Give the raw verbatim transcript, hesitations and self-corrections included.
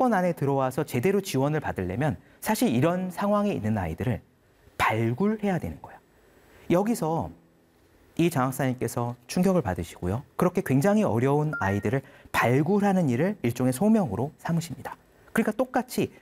사건 안에 들어와서 제대로 지원을 받으려면 사실 이런 상황에 있는 아이들을 발굴해야 되는 거예요. 여기서 이 장학사님께서 충격을 받으시고요. 그렇게 굉장히 어려운 아이들을 발굴하는 일을 일종의 소명으로 삼으십니다. 그러니까 똑같이